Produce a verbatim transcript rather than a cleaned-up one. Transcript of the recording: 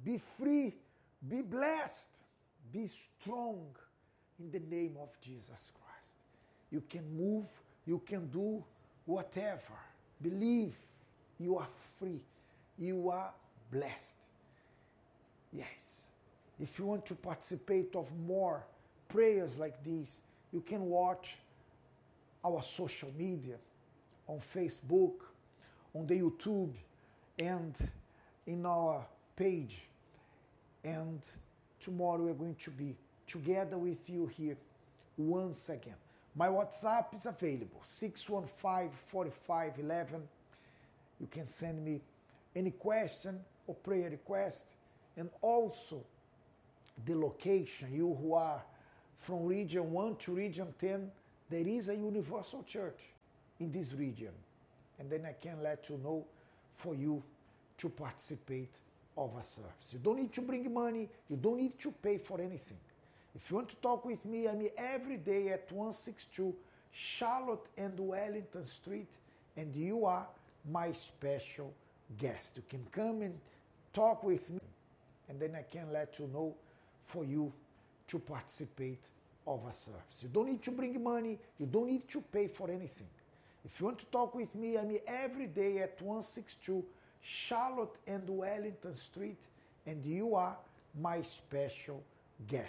be free, be blessed, be strong in the name of Jesus Christ. You can move, you can do whatever. Believe you are free, you are blessed. Yes. If you want to participate of more prayers like this, you can watch our social media on Facebook, on the YouTube, and in our page. And tomorrow we're going to be together with you here once again. My WhatsApp is available, six one five, four five one one. You can send me any question or prayer request. And also the location, you who are from region one to region ten, there is a universal church in this region. And then I can let you know for you to participate of a service. You don't need to bring money, you don't need to pay for anything. If you want to talk with me, I'm every day at one sixty-two Charlotte and Wellington Street, and you are my special guest. You can come and talk with me, and then I can let you know for you to participate of a service. You don't need to bring money, you don't need to pay for anything. If you want to talk with me, I'm every day at one sixty-two Charlotte and Wellington Street, and you are my special guest.